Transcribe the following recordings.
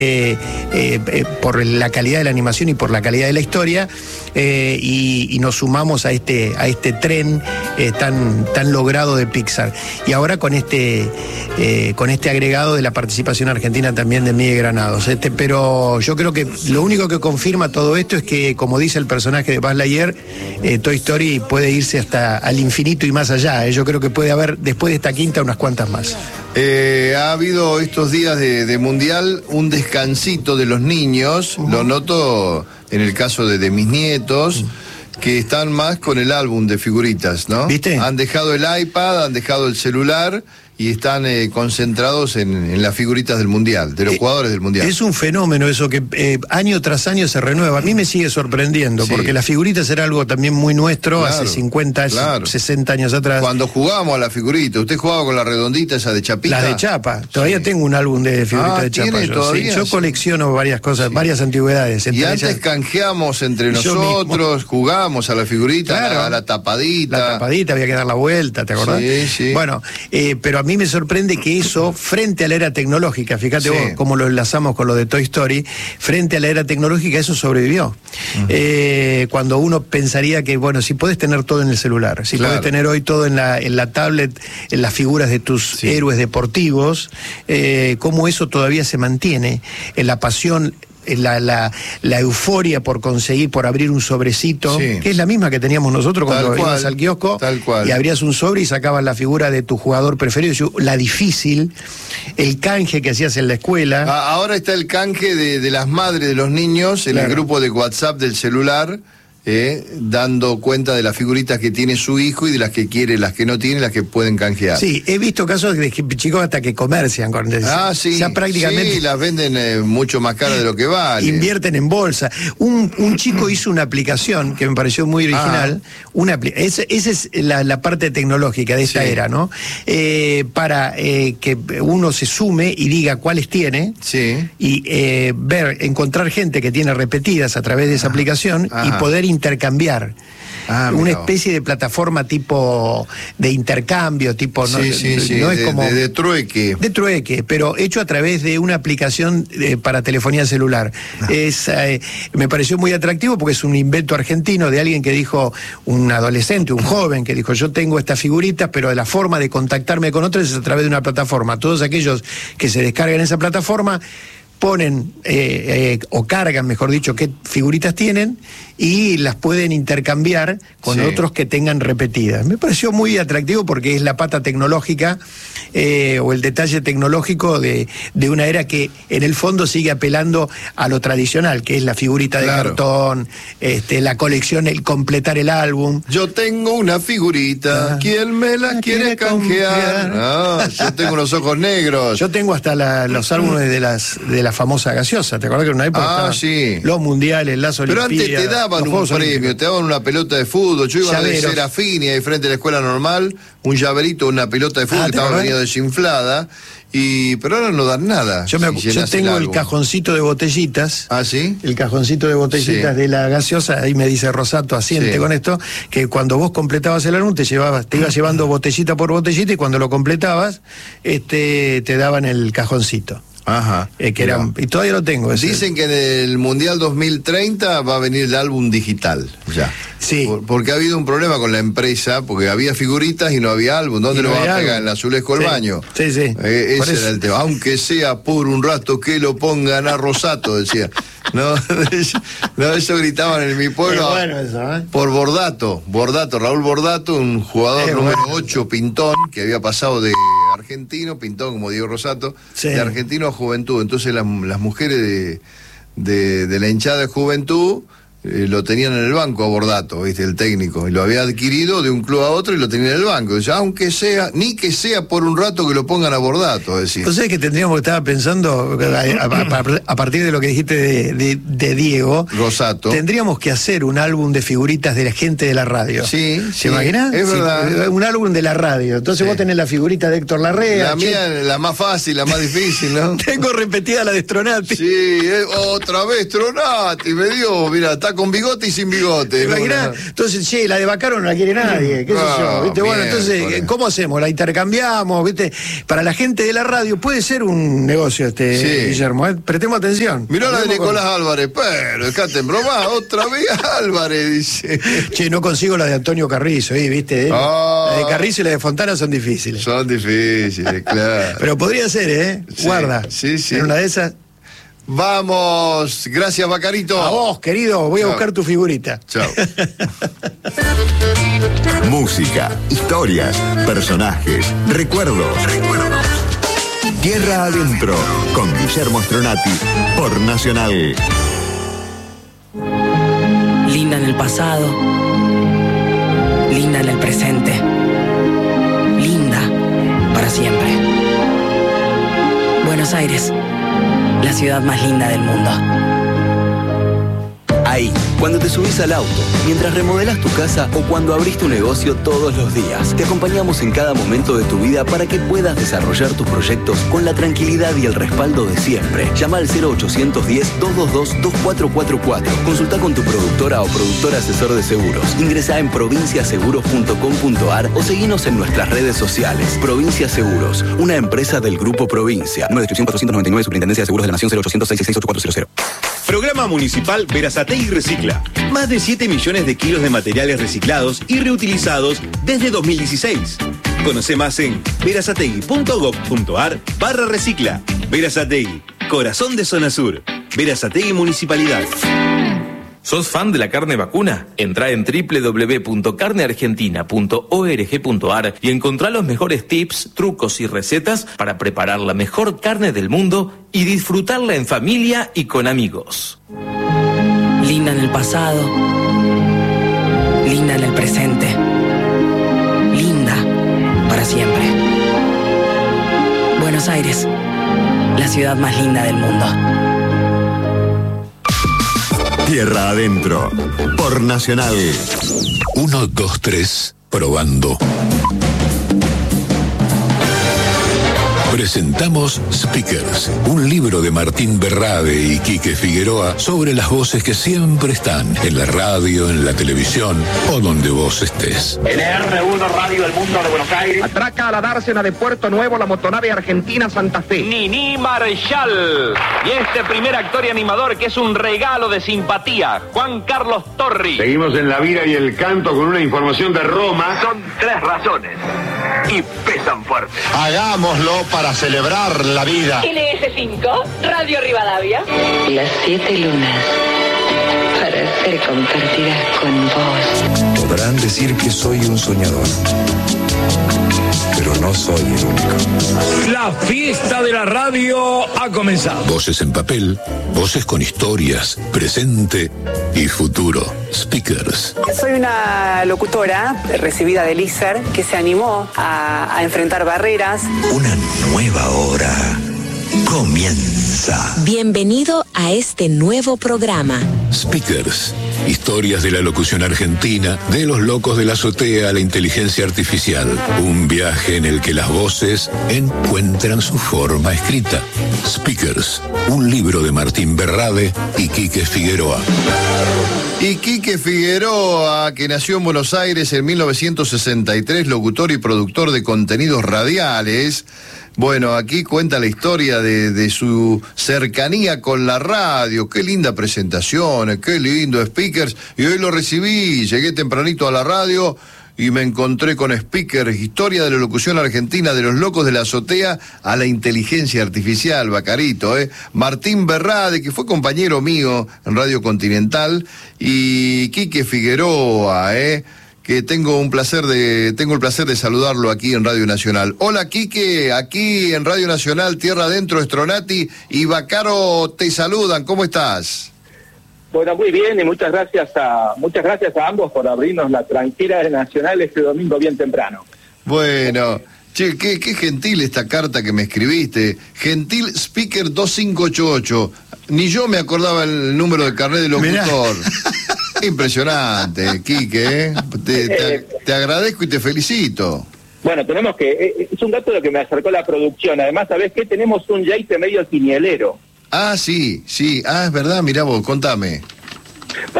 por la calidad de la animación y por la calidad de la historia, y nos sumamos a este tren tan logrado de Pixar. Y ahora con este agregado de la participación argentina también de Miguel Granados. Pero yo creo que lo único que confirma todo esto es que, como dice el personaje de Buzz Lightyear, Toy Story puede irse hasta al infinito y más allá. Yo creo que puede haber, después de esta quinta, unas cuantas más. Ha habido estos días de Mundial un descansito de los niños, lo noto en el caso de mis nietos, que están más con el álbum de figuritas, ¿no? ¿Viste? Han dejado el iPad, han dejado el celular y están concentrados en las figuritas del Mundial, de los jugadores del Mundial. Es un fenómeno eso que año tras año se renueva. A mí me sigue sorprendiendo, porque las figuritas era algo también muy nuestro, hace 50, 60 años atrás. Cuando jugábamos a la figurita, ¿usted jugaba con la redondita esa de chapita? La de chapa. Todavía tengo un álbum de figuritas de chapa. Yo colecciono varias cosas, varias antigüedades. Y antes canjeamos entre nosotros, jugábamos a la figurita, a la tapadita. La tapadita, había que dar la vuelta, ¿te acordás? Sí. Bueno, pero a mí me sorprende que eso, frente a la era tecnológica, fíjate vos cómo lo enlazamos con lo de Toy Story, frente a la era tecnológica eso sobrevivió. Cuando uno pensaría que, bueno, si podés tener todo en el celular, si podés tener hoy todo en la tablet, en las figuras de tus héroes deportivos, cómo eso todavía se mantiene en la pasión, la euforia por conseguir, por abrir un sobrecito, que es la misma que teníamos nosotros cuando ibas al kiosco y abrías un sobre y sacabas la figura de tu jugador preferido. La difícil, el canje que hacías en la escuela. Ahora está el canje de las madres de los niños en el grupo de WhatsApp del celular, dando cuenta de las figuritas que tiene su hijo y de las que quiere, las que no tiene, las que pueden canjear. Sí, he visto casos de chicos hasta que comercian con eso. Sí, ya prácticamente las venden mucho más caras de lo que vale. Invierten en bolsa. Un chico hizo una aplicación que me pareció muy original. Esa es la parte tecnológica de esta era, ¿no? Para que uno se sume y diga cuáles tiene y encontrar gente que tiene repetidas a través de esa aplicación y poder intercambiar. Una especie de plataforma tipo de intercambio, tipo no es como de trueque. De trueque, pero hecho a través de una aplicación para telefonía celular. Me pareció muy atractivo porque es un invento argentino de alguien que dijo, un adolescente, un joven que dijo, yo tengo estas figuritas, pero la forma de contactarme con otras es a través de una plataforma. Todos aquellos que se descargan esa plataforma ponen o cargan, mejor dicho, qué figuritas tienen y las pueden intercambiar con otros que tengan repetidas. Me pareció muy atractivo porque es la pata tecnológica o el detalle tecnológico de una era que en el fondo sigue apelando a lo tradicional, que es la figurita de cartón, la colección, el completar el álbum. Yo tengo una figurita, ¿quién me la quiere canjear? Yo tengo los ojos negros. Yo tengo hasta los álbumes de la famosa gaseosa, ¿te acuerdas que en una época los mundiales, las olimpiadas? Pero antes te daban un premio, te daban una pelota de fútbol. Yo iba de Serafini ahí frente a la escuela normal, un llaverito, una pelota de fútbol que estaba venida desinflada, pero ahora no dan nada. Yo tengo el cajoncito de botellitas. ¿Sí? El cajoncito de botellitas de la gaseosa, ahí me dice Rosato, asiente con esto, que cuando vos completabas el álbum te ibas llevando botellita por botellita y cuando lo completabas, te daban el cajoncito. Y todavía lo tengo. Dicen que en el Mundial 2030 va a venir el álbum digital ya. Porque ha habido un problema con la empresa, porque había figuritas y no había álbum. ¿Dónde lo va a pegar? En la Azulejos del baño. Ese era el tema. Aunque sea por un rato que lo pongan a Rosato, decía. No, eso gritaban en mi pueblo. Bueno eso, por Bordato, Raúl Bordato, un jugador número 8, Pintón, que había pasado de argentino, Pintón como Diego Rosato, de argentino a Juventud. Entonces las mujeres de la hinchada de Juventud lo tenían en el banco a Bordato, ¿viste? El técnico, y lo había adquirido de un club a otro y lo tenía en el banco. Dice, aunque sea, ni que sea por un rato que lo pongan a Bordato, decía. Entonces que tendríamos que estar pensando, a partir de lo que dijiste de Diego Rosato, tendríamos que hacer un álbum de figuritas de la gente de la radio. ¿Se imaginan? Es verdad. Un álbum de la radio. Entonces vos tenés la figurita de Héctor Larrea. La mía, la más fácil, la más difícil, ¿no? Tengo repetida la de Stronati. Otra vez Stronati, me dio, mira, está está con bigote y sin bigote. ¿Te imaginas? Entonces, che, la de Bacaro no la quiere nadie, qué sé yo, ¿viste? Bueno, entonces, ¿cómo hacemos? ¿La intercambiamos? ¿Viste? Para la gente de la radio puede ser un negocio Guillermo, prestemos atención. Mirá la de Nicolás Álvarez, pero dejate en broma, otra vez Álvarez, dice. Che, no consigo la de Antonio Carrizo, ¿viste? La de Carrizo y la de Fontana son difíciles. Son difíciles, claro. Pero podría ser, Sí, guarda. Sí. En una de esas. Vamos, gracias Bacarito. A vos, querido, voy a buscar tu figurita. Chao. Música, historias, personajes, recuerdos. Tierra Adentro, con Guillermo Stronati, por Nacional. Linda en el pasado, linda en el presente, linda para siempre. Buenos Aires, la ciudad más linda del mundo. Ahí, cuando te subís al auto, mientras remodelás tu casa o cuando abrís tu negocio todos los días, te acompañamos en cada momento de tu vida para que puedas desarrollar tus proyectos con la tranquilidad y el respaldo de siempre. Llama al 0810-222-2444. Consulta con tu productora o productor asesor de seguros. Ingresá en provinciaseguros.com.ar o seguinos en nuestras redes sociales. Provincia Seguros, una empresa del Grupo Provincia. 9-499, Superintendencia de Seguros de la Nación, 0800-666-8400. Programa Municipal Berazategui Recicla. Más de 7 millones de kilos de materiales reciclados y reutilizados desde 2016. Conoce más en berazategui.gov.ar/recicla. Berazategui, corazón de Zona Sur. Berazategui Municipalidad. ¿Sos fan de la carne vacuna? Entrá en www.carneargentina.org.ar y encontrá los mejores tips, trucos y recetas para preparar la mejor carne del mundo y disfrutarla en familia y con amigos. Linda en el pasado, linda en el presente, linda para siempre. Buenos Aires, la ciudad más linda del mundo. Tierra Adentro, por Nacional. 1, 2, 3, probando. Presentamos Speakers, un libro de Martín Berrade y Quique Figueroa sobre las voces que siempre están en la radio, en la televisión o donde vos estés. NR1 Radio El Mundo de Buenos Aires. Atraca a la dársena de Puerto Nuevo la motonave argentina Santa Fe. Nini Marshall. Y este primer actor y animador que es un regalo de simpatía, Juan Carlos Torri. Seguimos en la vida y el canto con una información de Roma. Son 3 razones y pesan fuerte. Hagámoslo para celebrar la vida. NS5, Radio Rivadavia. Las 7 lunas para ser compartidas con vos. Podrán decir que soy un soñador, pero no soy el único. La fiesta de la radio ha comenzado. Voces en papel, voces con historias, presente y futuro. Speakers. Soy una locutora recibida del ISER que se animó a enfrentar barreras. Una nueva hora comienza. Bienvenido a este nuevo programa. Speakers. Historias de la locución argentina, de los locos de la azotea a la inteligencia artificial. Un viaje en el que las voces encuentran su forma escrita. Speakers, un libro de Martín Berrade y Quique Figueroa. Y Quique Figueroa, que nació en Buenos Aires en 1963, locutor y productor de contenidos radiales. Bueno, aquí cuenta la historia de su cercanía con la radio. Qué linda presentación, qué lindo Speakers. Y hoy lo recibí, llegué tempranito a la radio y me encontré con Speakers, historia de la locución argentina, de los locos de la azotea a la inteligencia artificial, Bacarito, Martín Berrade, que fue compañero mío en Radio Continental, y Quique Figueroa, que tengo el placer de saludarlo aquí en Radio Nacional. Hola Quique, aquí en Radio Nacional, Tierra Adentro, Stronati y Bacaro te saludan, ¿cómo estás? Bueno, muy bien, y muchas gracias a ambos por abrirnos la tranquera nacional este domingo bien temprano. Bueno, che, qué gentil esta carta que me escribiste. Gentil Speaker 2588. Ni yo me acordaba el número de carnet de locutor. Impresionante, Quique, te agradezco y te felicito. Bueno, tenemos que... es un dato de lo que me acercó la producción. Además, ¿sabés qué? Tenemos un Yaite medio quinielero. Ah, sí. Ah, es verdad, mirá vos, contame.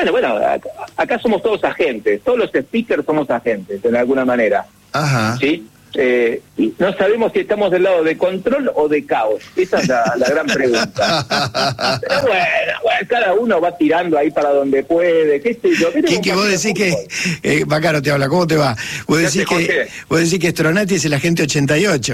Bueno, acá somos todos agentes, todos los speakers somos agentes, de alguna manera. Ajá. ¿Sí? Y no sabemos si estamos del lado de control o de caos. Esa es la gran pregunta. Pero bueno, cada uno va tirando ahí para donde puede. ¿Qué sé yo? Que vos decís que... Bacaro te habla, ¿cómo te va? Vos decís que Stronati es el agente 88.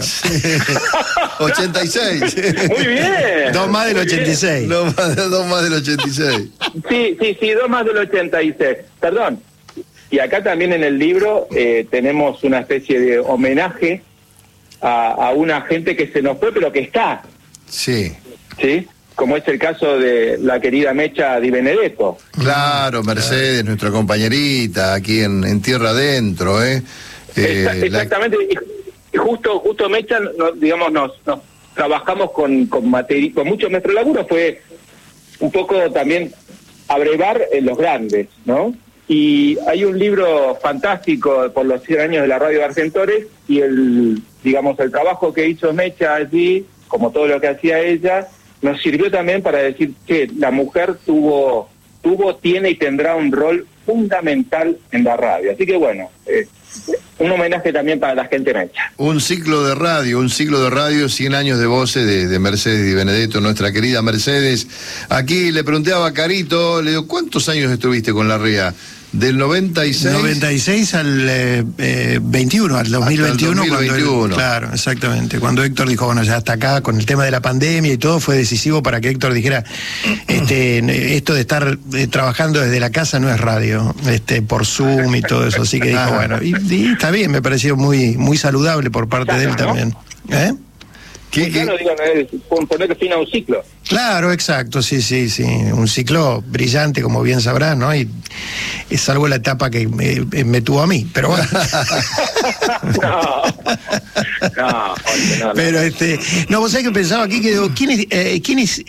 86. Muy bien. 2 más del 86. 2 más del 86. Sí, 2 más del 86. Perdón. Y acá también en el libro tenemos una especie de homenaje a una gente que se nos fue, pero que está. Sí. ¿Sí? Como es el caso de la querida Mecha Di Benedetto. Claro, Mercedes, nuestra compañerita, aquí en Tierra Adentro, Exactamente. Y justo Mecha, nos trabajamos con mucho. Nuestro laburo fue un poco también abrevar en los grandes, ¿no? Y hay un libro fantástico por los 100 años de la radio de Argentores, y el trabajo que hizo Mecha allí, como todo lo que hacía ella, nos sirvió también para decir que la mujer tiene y tendrá un rol fundamental en la radio. Así que bueno, un homenaje también para la gente Mecha. Un ciclo de radio, 100 años de voces de Mercedes Di Benedetto, nuestra querida Mercedes. Aquí le pregunté a Bacarito, le digo, ¿cuántos años estuviste con la RIA? Del 96 al 21, al 2021. 2021. Claro, exactamente. Cuando Héctor dijo, bueno, ya hasta acá, con el tema de la pandemia y todo, fue decisivo para que Héctor dijera, esto de estar trabajando desde la casa no es radio, por Zoom y todo eso. Así que dijo, bueno, y está bien, me pareció muy, muy saludable por parte de él también. Poner fin a un ciclo. Claro, exacto, sí, un ciclo brillante, como bien sabrás, ¿no? Y salvo la etapa que me tuvo a mí, pero bueno. No. Pero no, vos sabés que pensaba aquí que digo, ¿quién es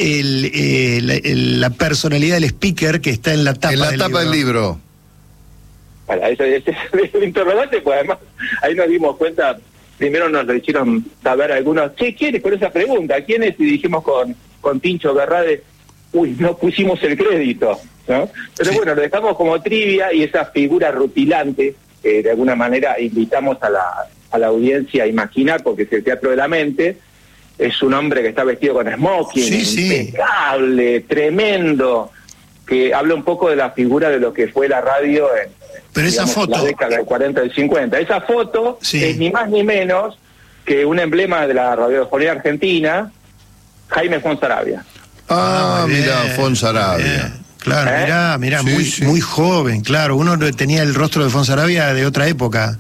la personalidad del speaker que está en la tapa del libro? Bueno, ese es el interrogante, pues además ahí nos dimos cuenta. Primero nos lo hicieron saber algunos, ¿quién es? Por esa pregunta, ¿quién es? Y dijimos con Tincho Garrade, no pusimos el crédito, ¿no? Pero bueno, lo dejamos como trivia, y esa figura rutilante, de alguna manera invitamos a la audiencia a imaginar, porque es el teatro de la mente, es un hombre que está vestido con smoking, impecable, tremendo, que habla un poco de la figura de lo que fue la radio Pero esa foto, la década del 40 y 50. Esa foto es ni más ni menos que un emblema de la radiofonía argentina, Jaime Fonsaravia. Mira, Fonsaravia. Claro, mirá, muy joven, claro. Uno tenía el rostro de Fonsaravia de otra época.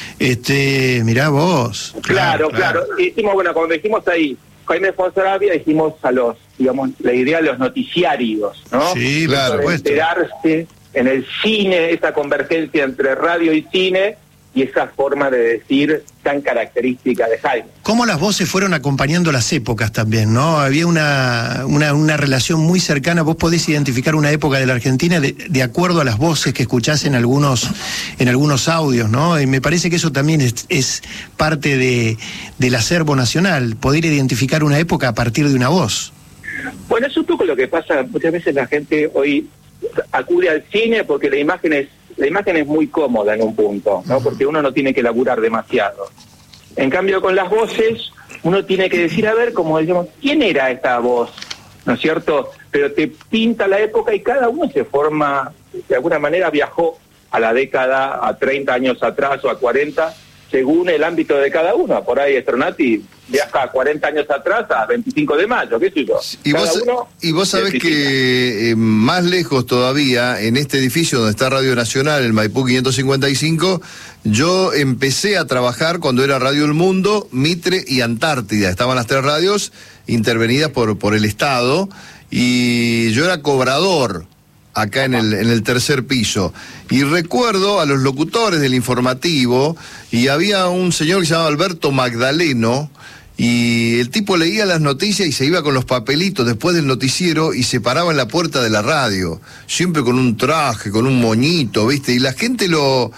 Mirá vos. Claro. Hicimos, cuando dijimos ahí Jaime Fonsaravia, dijimos la idea de los noticiarios, ¿no? Sí, claro. Para enterarse en el cine, esa convergencia entre radio y cine, y esa forma de decir tan característica de Jaime. Cómo las voces fueron acompañando las épocas también, ¿no? Había una relación muy cercana. Vos podés identificar una época de la Argentina de acuerdo a las voces que escuchás en algunos audios, ¿no? Y me parece que eso también es parte del acervo nacional, poder identificar una época a partir de una voz. Bueno, es un poco lo que pasa. Muchas veces la gente hoy acude al cine porque la imagen es muy cómoda en un punto, ¿no? Porque uno no tiene que laburar demasiado. En cambio, con las voces, uno tiene que decir, a ver, como decimos, ¿quién era esta voz? ¿No es cierto? Pero te pinta la época y cada uno se forma, de alguna manera viajó a la década, a 30 años atrás o a 40, según el ámbito de cada uno. Por ahí Stronati viaja a 40 años atrás, a 25 de mayo, qué sé yo. Y vos sabés que más lejos todavía, en este edificio donde está Radio Nacional, el Maipú 555, yo empecé a trabajar cuando era Radio El Mundo, Mitre y Antártida. Estaban las 3 radios intervenidas por el Estado, y yo era cobrador acá en el tercer piso. Y recuerdo a los locutores del informativo, y había un señor que se llamaba Alberto Magdaleno, y el tipo leía las noticias y se iba con los papelitos después del noticiero y se paraba en la puerta de la radio, siempre con un traje, con un moñito, ¿viste? Y la gente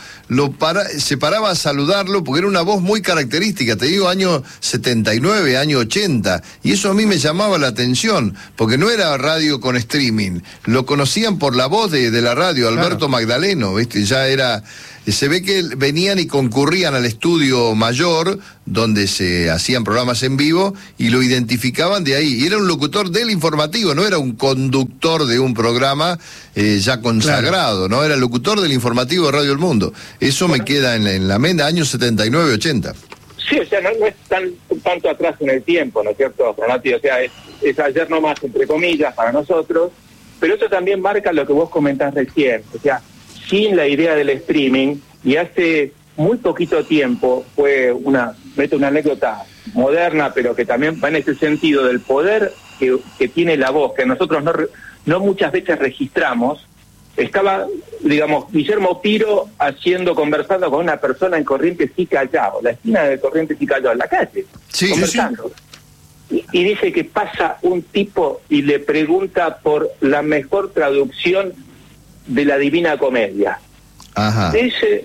se paraba a saludarlo porque era una voz muy característica, te digo, año 79, año 80, y eso a mí me llamaba la atención, porque no era radio con streaming, lo conocían por la voz de la radio, Alberto Magdaleno, ¿viste? Ya era... Se ve que venían y concurrían al estudio mayor, donde se hacían programas en vivo, y lo identificaban de ahí. Y era un locutor del informativo, no era un conductor de un programa ya consagrado, ¿no? Era el locutor del informativo de Radio El Mundo. Eso me queda en la mente, años 79, 80. Sí, o sea, no es tanto atrás en el tiempo, ¿no es cierto, Fernati? O sea, es ayer nomás, entre comillas, para nosotros, pero eso también marca lo que vos comentás recién, o sea, sin la idea del streaming, y hace muy poquito tiempo fue una anécdota moderna, pero que también va en ese sentido del poder que tiene la voz, que nosotros no muchas veces registramos. Estaba, digamos, Guillermo Piro conversando con una persona en Corrientes y Callao, la esquina de Corrientes y Callao, en la calle, conversando. Sí. Y dice que pasa un tipo y le pregunta por la mejor traducción de la Divina Comedia. Ajá. Dice,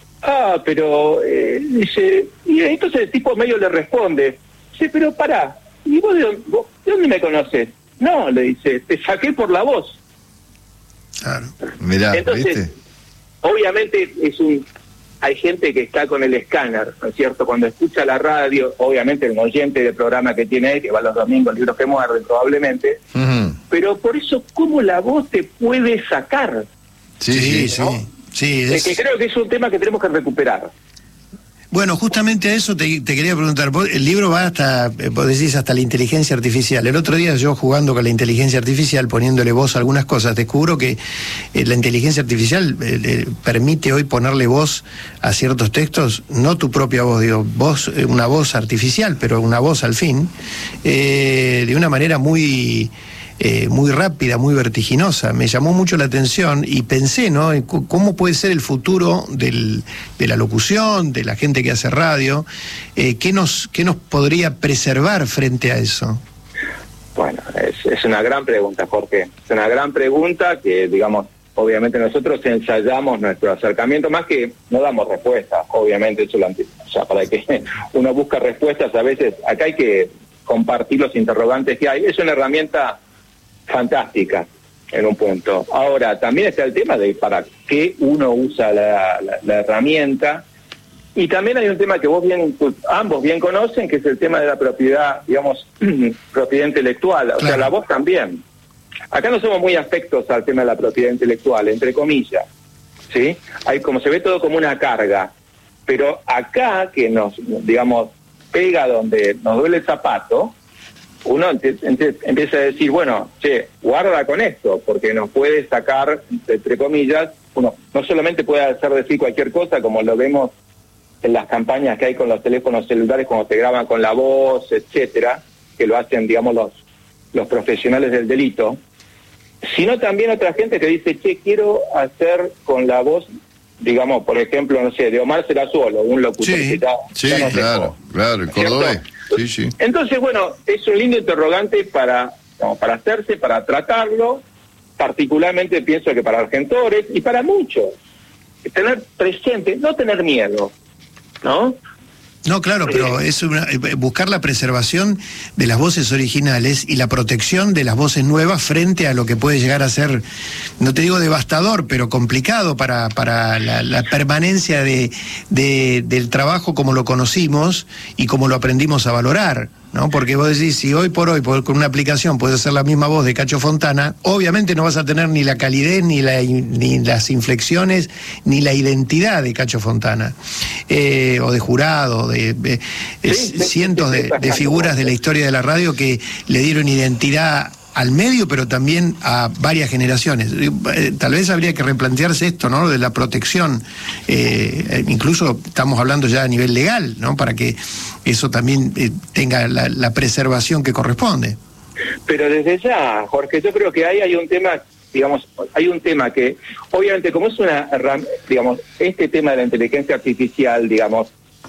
pero dice, y entonces el tipo medio le responde, dice, pero pará, ¿y vos de dónde me conoces? No, le dice, te saqué por la voz. Claro. Mirá, entonces, ¿viste? Obviamente hay gente que está con el escáner, ¿no es cierto? Cuando escucha la radio, obviamente el oyente del programa que tiene, que va los domingos, Libros que Muerden, probablemente, pero por eso, ¿cómo la voz te puede sacar? Sí. Que creo que es un tema que tenemos que recuperar. Bueno, justamente a eso te quería preguntar. El libro va hasta, vos decís, hasta la inteligencia artificial. El otro día yo jugando con la inteligencia artificial, poniéndole voz a algunas cosas, descubro que la inteligencia artificial permite hoy ponerle voz a ciertos textos, no tu propia voz, digo, una voz artificial, pero una voz al fin, de una manera muy rápida, muy vertiginosa. Me llamó mucho la atención y pensé, ¿no?, en cómo puede ser el futuro de la locución, de la gente que hace radio. ¿Qué nos podría preservar frente a eso? Bueno, es una gran pregunta, Jorge. Es una gran pregunta que, digamos, obviamente nosotros ensayamos nuestro acercamiento, más que no damos respuestas, obviamente, eso o sea, para que uno busca respuestas, a veces acá hay que compartir los interrogantes que hay. Es una herramienta fantástica en un punto. Ahora, también está el tema de para qué uno usa la herramienta, y también hay un tema que ambos bien conocen, que es el tema de la propiedad, digamos, propiedad intelectual, o sea, la voz también. Acá no somos muy afectos al tema de la propiedad intelectual, entre comillas, ¿sí? Hay, como se ve, todo como una carga, pero acá que nos, digamos, pega donde nos duele el zapato, uno empieza a decir, bueno, guarda con esto, porque nos puede sacar, entre comillas, uno no solamente puede hacer decir cualquier cosa, como lo vemos en las campañas que hay con los teléfonos celulares, cuando te graban con la voz, etcétera, que lo hacen, digamos, los profesionales del delito, sino también otra gente que dice, quiero hacer con la voz, digamos, por ejemplo, no sé, de Omar Serazuolo, un locutor que ya no claro, el cordobés. Sí. Entonces, bueno, es un lindo interrogante para hacerse, para tratarlo, particularmente pienso que para argentores y para muchos. Tener presente, no tener miedo, ¿no? No, claro, pero es buscar la preservación de las voces originales y la protección de las voces nuevas frente a lo que puede llegar a ser, no te digo devastador, pero complicado para la permanencia del trabajo como lo conocimos y como lo aprendimos a valorar, ¿no? Porque vos decís, si hoy por hoy con una aplicación puedes hacer la misma voz de Cacho Fontana, obviamente no vas a tener ni la calidez, ni las inflexiones, ni la identidad de Cacho Fontana, o de Jurado, de cientos de figuras de la historia de la radio que le dieron identidad al medio, pero también a varias generaciones. Tal vez habría que replantearse esto, ¿no?, de la protección, incluso estamos hablando ya a nivel legal, ¿no?, para que eso también tenga la preservación que corresponde. Pero desde ya, Jorge, yo creo que ahí hay un tema, digamos, que, obviamente, como es digamos, este tema de la inteligencia artificial, digamos,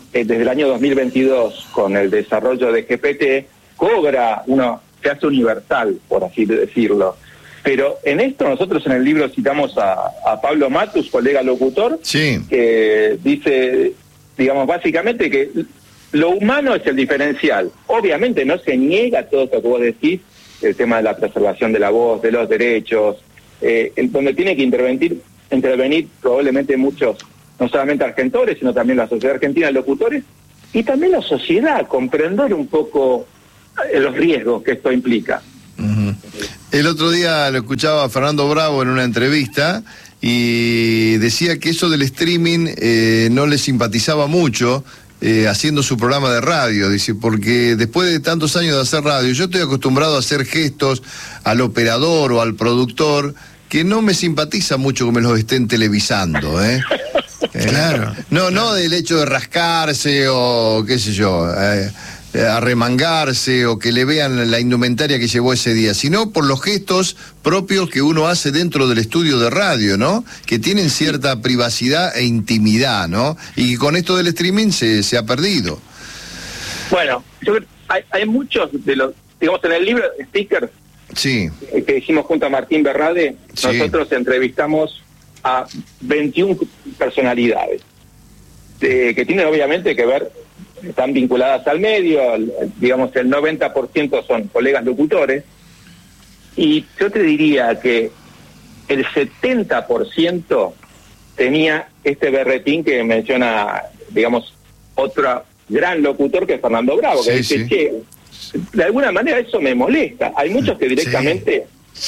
desde el año 2022, con el desarrollo de GPT, se hace universal, por así decirlo. Pero en esto nosotros en el libro citamos a Pablo Matus, colega locutor, que dice, digamos, básicamente que lo humano es el diferencial. Obviamente no se niega todo esto que vos decís, el tema de la preservación de la voz, de los derechos, en donde tiene que intervenir probablemente muchos, no solamente argentores, sino también la sociedad argentina de locutores, y también la sociedad, comprender un poco los riesgos que esto implica. El otro día lo escuchaba a Fernando Bravo en una entrevista y decía que eso del streaming no le simpatizaba mucho haciendo su programa de radio, dice, porque después de tantos años de hacer radio, yo estoy acostumbrado a hacer gestos al operador o al productor que no me simpatiza mucho que me los estén televisando, Claro. No del hecho de rascarse o qué sé yo, arremangarse o que le vean la indumentaria que llevó ese día, sino por los gestos propios que uno hace dentro del estudio de radio, ¿no? Que tienen cierta privacidad e intimidad, ¿no? Y con esto del streaming se ha perdido. Bueno, yo creo hay muchos de los, digamos, en el libro Stickers, que hicimos junto a Martín Berrade, nosotros entrevistamos a 21 personalidades que tienen obviamente que ver, están vinculadas al medio, digamos el 90% son colegas locutores, y yo te diría que el 70% tenía este berretín que menciona, digamos, otro gran locutor que es Fernando Bravo, que dice, che, de alguna manera eso me molesta. Hay muchos que directamente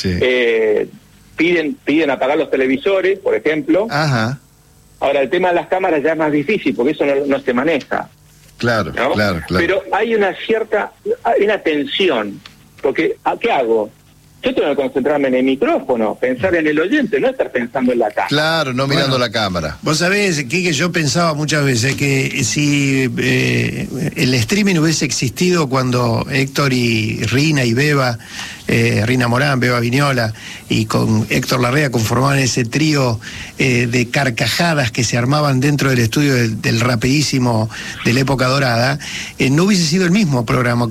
piden apagar los televisores, por ejemplo. Ahora, el tema de las cámaras ya es más difícil, porque eso no se maneja. Claro, ¿no? claro. Pero hay una tensión, porque ¿qué hago? Yo tengo que concentrarme en el micrófono, pensar en el oyente, no estar pensando en la cámara. Claro, no mirando la cámara. Vos sabés, Quique, yo pensaba muchas veces que si el streaming hubiese existido cuando Héctor y Rina y Beba, Rina Morán, Beba Viñola y con Héctor Larrea conformaban ese trío de carcajadas que se armaban dentro del estudio del rapidísimo de la época dorada, no hubiese sido el mismo programa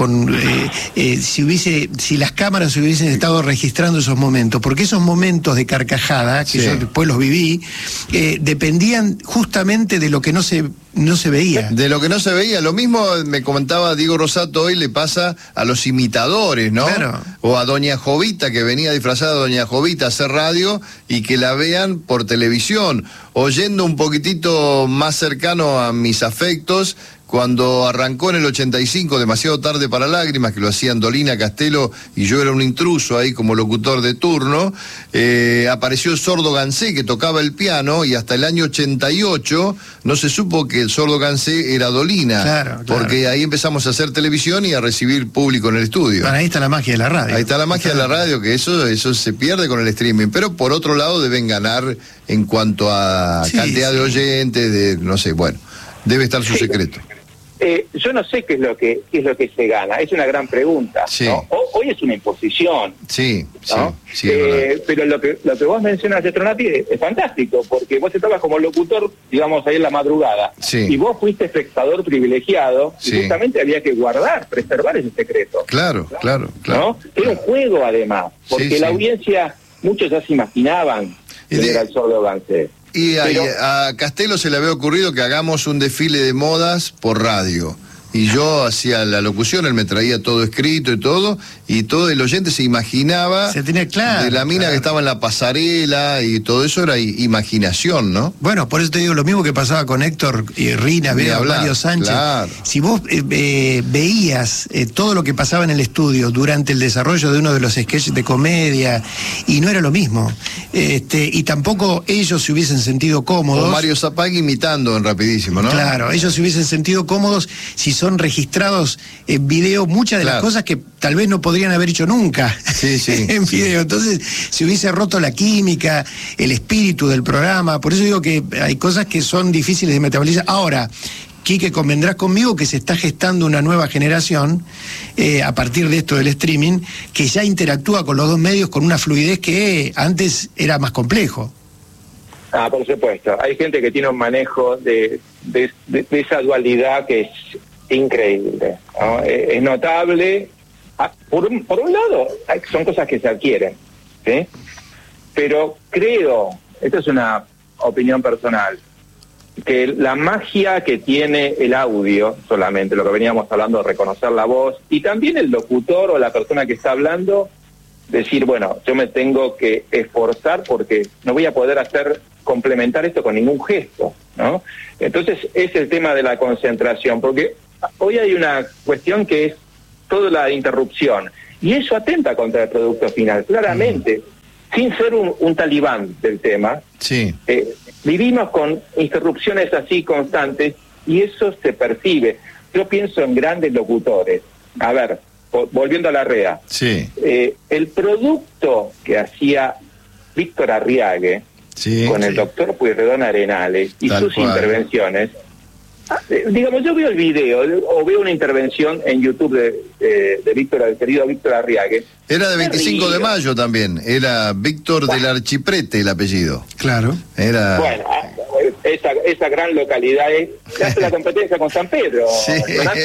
si las cámaras hubiesen estado registrando esos momentos, porque esos momentos de carcajada, que yo después los viví, dependían justamente de lo que no se veía. De lo que no se veía. Lo mismo me comentaba Diego Rosato, hoy le pasa a los imitadores, ¿no? Claro. O a Doña Jovita, que venía disfrazada de Doña Jovita a hacer radio y que la vean por televisión. Oyendo un poquitito más cercano a mis afectos, cuando arrancó en el 85 Demasiado Tarde para Lágrimas, que lo hacían Dolina Castelo y yo era un intruso ahí como locutor de turno, apareció el Sordo Gansé, que tocaba el piano, y hasta el año 88 no se supo que el Sordo Gansé era Dolina. Claro. Porque ahí empezamos a hacer televisión y a recibir público en el estudio. Bueno, ahí está la magia de la radio. Ahí está la magia de la radio, que eso se pierde con el streaming. Pero por otro lado deben ganar en cuanto a cantidad de oyentes, no sé, bueno, debe estar su secreto. Yo no sé qué es lo que se gana, es una gran pregunta, ¿no? Hoy es una imposición, ¿no? Pero lo que vos mencionas, Tronati, es fantástico, porque vos estabas como locutor, digamos, ahí en la madrugada, y vos fuiste espectador privilegiado, y justamente había que preservar ese secreto. Claro. ¿No? Era un juego, además, porque la audiencia, muchos ya se imaginaban que era el Sordo Gansé. Y a Castelo se le había ocurrido que hagamos un desfile de modas por radio. Y yo hacía la locución, él me traía todo escrito y todo el oyente se imaginaba de la mina que estaba en la pasarela, y todo eso era imaginación, ¿no? Bueno, por eso te digo lo mismo que pasaba con Héctor y Rina, Mario Sánchez. Claro. Si vos veías todo lo que pasaba en el estudio durante el desarrollo de uno de los sketches de comedia, y no era lo mismo, y tampoco ellos se hubiesen sentido cómodos. O Mario Zapag imitando en Rapidísimo, ¿no? Claro, ellos se hubiesen sentido cómodos si son registrados en video muchas de las cosas que tal vez no podrían haber hecho nunca en video. Entonces se hubiese roto la química, el espíritu del programa. Por eso digo que hay cosas que son difíciles de metabolizar. Ahora, Quique, convendrás conmigo que se está gestando una nueva generación a partir de esto del streaming, que ya interactúa con los dos medios con una fluidez que antes era más complejo. Por supuesto. Hay gente que tiene un manejo de esa dualidad que es increíble, ¿no? Es notable. Por un lado, son cosas que se adquieren, ¿sí? Pero creo, esta es una opinión personal, que la magia que tiene el audio, solamente lo que veníamos hablando de reconocer la voz, y también el locutor o la persona que está hablando, decir, bueno, yo me tengo que esforzar porque no voy a poder complementar esto con ningún gesto, ¿no? Entonces es el tema de la concentración, porque hoy hay una cuestión que es toda la interrupción, y eso atenta contra el producto final, claramente. Sin ser un talibán del tema, sí. Vivimos con interrupciones así constantes y eso se percibe. Yo pienso en grandes locutores. A ver, volviendo a la REA. Sí. El producto que hacía Víctor Arriague con el doctor Pueyrredón Arenales y sus intervenciones, digamos, yo veo el video o veo una intervención en YouTube de Víctor, del querido Víctor Arriague. Era de 25 de mayo también, era Víctor del Archiprete el apellido. Claro. Era... Bueno, esa gran localidad hace la competencia con San Pedro. Sí.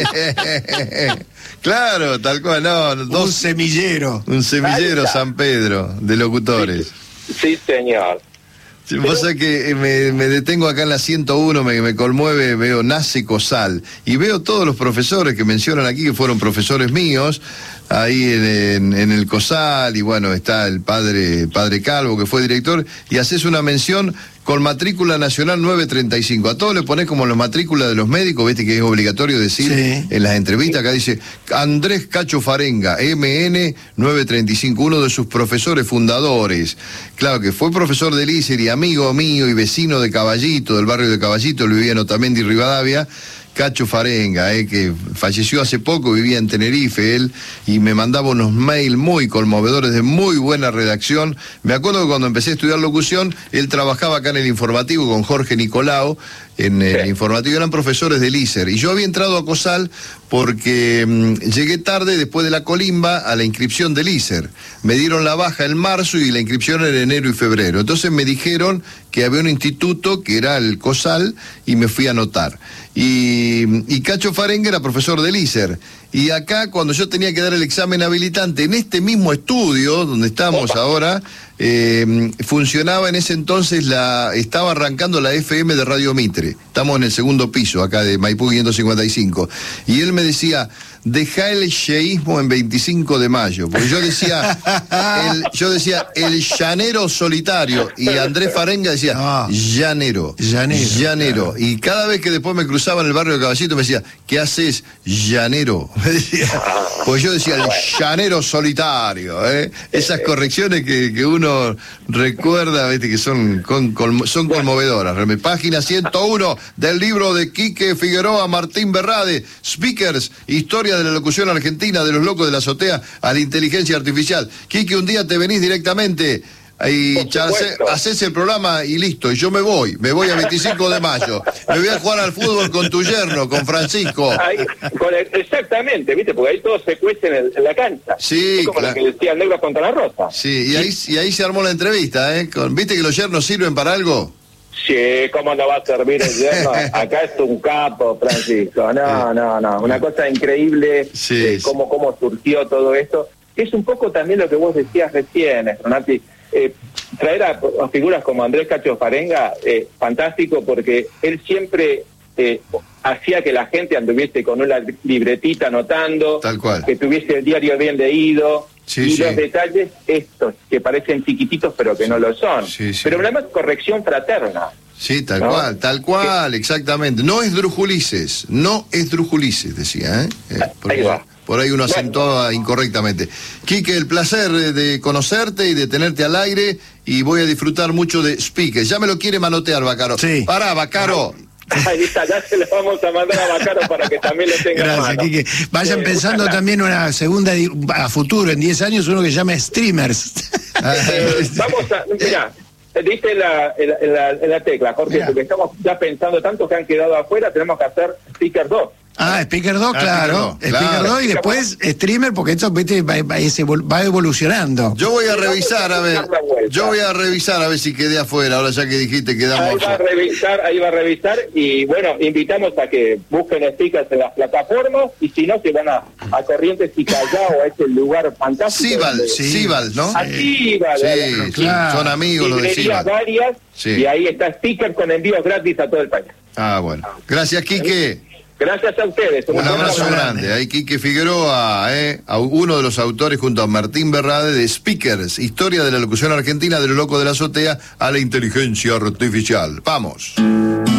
Claro, tal cual, un semillero. Un semillero San Pedro de locutores. Sí, señor. Vos sabés que me detengo acá en la 101, me conmueve, veo Nace COSAL, y veo todos los profesores que mencionan aquí, que fueron profesores míos, ahí en el COSAL, y bueno, está el padre Calvo, que fue director, y haces una mención con matrícula nacional 935. A todos le ponés como la matrícula de los médicos, viste que es obligatorio decir en las entrevistas, acá dice Andrés Cacho Farenga, MN 935, uno de sus profesores fundadores. Claro que fue profesor del ISER y amigo mío y vecino de Caballito, del barrio de Caballito, él vivía en Otamendi, Rivadavia. Cacho Farenga, que falleció hace poco, vivía en Tenerife él, y me mandaba unos mails muy conmovedores de muy buena redacción. Me acuerdo que cuando empecé a estudiar locución, él trabajaba acá en el informativo con Jorge Nicolau, en el informativo, eran profesores del ISER, y yo había entrado a COSAL porque llegué tarde después de la colimba a la inscripción del ISER. Me dieron la baja en marzo y la inscripción en enero y febrero. Entonces me dijeron que había un instituto que era el COSAL y me fui a anotar. Y Cacho Farenga era profesor del ISER. Y acá, cuando yo tenía que dar el examen habilitante, en este mismo estudio donde estamos ahora, funcionaba en ese entonces, estaba arrancando la FM de Radio Mitre. Estamos en el segundo piso acá de Maipú 555. Y él me decía, dejá el yeísmo en 25 de mayo. Porque yo decía, el llanero solitario. Y Andrés Farenga decía, llanero. Claro. Y cada vez que después me cruzaba en el barrio de Caballito me decía, ¿qué haces, llanero? Me decía, pues yo decía, el llanero solitario. Esas correcciones que uno recuerda, ¿viste? Que son conmovedoras. Página 101 del libro de Quique Figueroa Martín Berrade, Speakers, Historia de la Locución Argentina, de los locos de la azotea a la inteligencia artificial. Quique, un día te venís directamente y haces el programa y listo, y yo me voy a 25 de mayo, me voy a jugar al fútbol con tu yerno, con Francisco. Exactamente, ¿viste? Porque ahí todos se cuecen en la cancha. Sí, como lo que decía el negro contra la rosa. Sí, y ahí se armó la entrevista, ¿viste que los yernos sirven para algo? Sí, ¿cómo no va a servir el yerno? Acá es un capo, Francisco. No. Una cosa increíble, cómo surgió todo esto. Es un poco también lo que vos decías recién, Ronati. Traer a figuras como Andrés Cacho Farenga, fantástico, porque él siempre hacía que la gente anduviese con una libretita anotando, tal cual, que tuviese el diario bien leído. Los detalles estos que parecen chiquititos pero que no lo son, pero además corrección fraterna. Sí, tal cual, exactamente. No es Drujulices, decía, ahí va. Por ahí uno acentúa incorrectamente. Quique, el placer de conocerte y de tenerte al aire, y voy a disfrutar mucho de Speakers. Ya me lo quiere manotear, Bacaro. Sí. Pará, Bacaro. Ahí está, ya se lo vamos a mandar a Bacaro para que también lo tenga. Gracias, Quique. Vayan pensando también una segunda a futuro, en 10 años, uno que llame Streamers. Vamos a, mirá, diste la tecla, Jorge, porque estamos ya pensando tanto que han quedado afuera, tenemos que hacer Speaker 2. Speaker 2, claro. Speaker 2 y después streamer, porque esto va evolucionando. Yo voy a revisar, a ver si quedé afuera, ahora ya que dijiste quedamos. Ahí va a revisar y bueno, invitamos a que busquen stickers en las plataformas y si no, se van a Corrientes y Callao, a ese lugar fantástico. Cibal, ¿no? Cibal, sí, claro. Son amigos los de Cibal. Varias, y ahí está stickers con envíos gratis a todo el país. Bueno. Gracias, Quique. Gracias a ustedes. Un abrazo grande. Ahí Quique Figueroa, a uno de los autores junto a Martín Berrade de Speakers, historia de la locución argentina de lo loco de la azotea a la inteligencia artificial. Vamos.